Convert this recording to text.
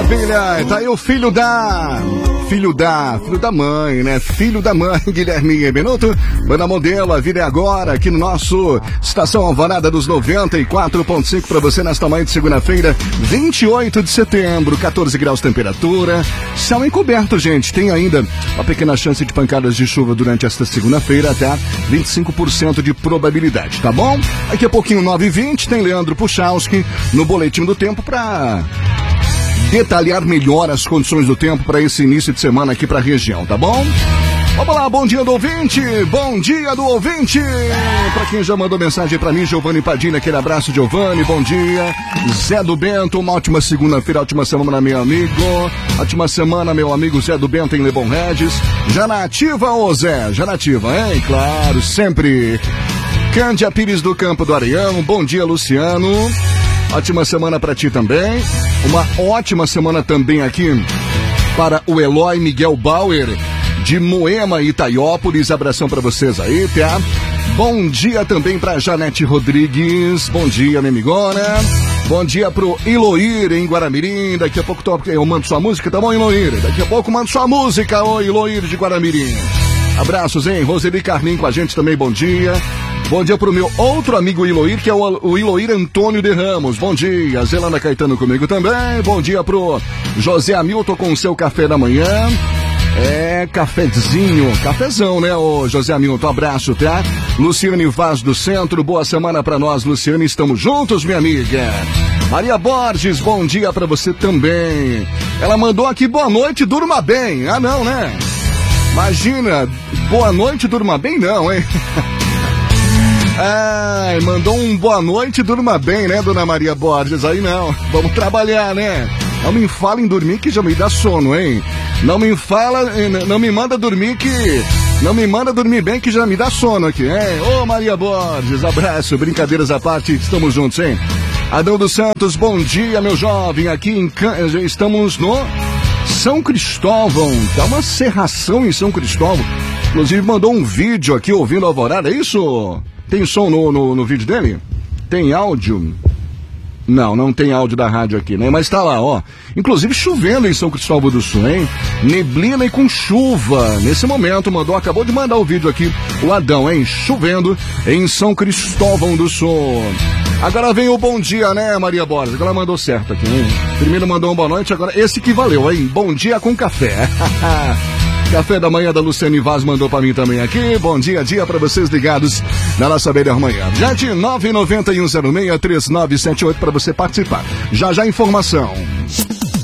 Maravilha, tá aí o filho da mãe, né? Filho da mãe, Guilherme Benuto, banda modelo, a vida é agora, aqui no nosso Estação Alvorada dos 94.5 para você nesta manhã de segunda-feira, 28 de setembro, 14 graus de temperatura, céu encoberto, gente, tem ainda uma pequena chance de pancadas de chuva durante esta segunda-feira, até 25% de probabilidade, tá bom? Daqui a pouquinho, 9h20, tem Leandro Puchalski no Boletim do Tempo para detalhar melhor as condições do tempo para esse início de semana aqui para a região, tá bom? Vamos lá, bom dia do ouvinte, bom dia do ouvinte. Para quem já mandou mensagem para mim, Giovanni Padilha, aquele abraço, Giovanni, bom dia. Zé do Bento, uma ótima segunda-feira, ótima semana, meu amigo. Ótima semana, meu amigo Zé do Bento em Lebon Regis. Já na ativa, ô Zé, já na ativa, hein? Claro, sempre. Cândia Pires do Campo do Areião, bom dia, Luciano. Ótima semana para ti também. Uma ótima semana também aqui para o Eloy Miguel Bauer, de Moema, Itaiópolis. Abração para vocês aí, tá? Bom dia também para Janete Rodrigues. Bom dia, minha amigona. Bom dia pro Iloir, em Guaramirim. Daqui a pouco eu mando sua música, tá bom, Iloir? Daqui a pouco mando sua música, ô Iloir de Guaramirim. Abraços, hein? Roseli Carmin com a gente também, bom dia. Bom dia pro meu outro amigo Iloir, que é o Iloir Antônio de Ramos. Bom dia. Zelana Caetano comigo também. Bom dia pro José Hamilton com o seu café da manhã. É, cafezinho, cafezão, né, ô José Hamilton? Abraço, tá? Luciane Vaz do Centro, boa semana pra nós, Luciane. Estamos juntos, minha amiga. Maria Borges, bom dia pra você também. Ela mandou aqui, boa noite, durma bem. Ah, não, né? Imagina, boa noite, durma bem não, hein? Ai, mandou um boa noite, durma bem, né, dona Maria Borges? Aí não, vamos trabalhar, né? Não me fala em dormir que já me dá sono, hein? Não me manda dormir bem que já me dá sono aqui, hein? Ô Maria Borges, abraço, brincadeiras à parte, estamos juntos, hein? Adão dos Santos, bom dia, meu jovem, aqui estamos no São Cristóvão, tá uma serração em São Cristóvão, inclusive mandou um vídeo aqui ouvindo a Alvorada, é isso? Tem som no vídeo dele? Tem áudio? Não tem áudio da rádio aqui, né? Mas tá lá, ó. Inclusive chovendo em São Cristóvão do Sul, hein? Neblina e com chuva. Nesse momento, acabou de mandar o vídeo aqui, o Adão, hein? Chovendo em São Cristóvão do Sul. Agora vem o bom dia, né, Maria Borges? Agora mandou certo aqui, hein? Primeiro mandou um boa noite, agora esse que valeu, hein? Bom dia com café. Café da manhã da Luciane Vaz mandou pra mim também aqui. Bom dia pra vocês ligados na nossa melhor manhã. Gente, 991063978 pra você participar. Já informação.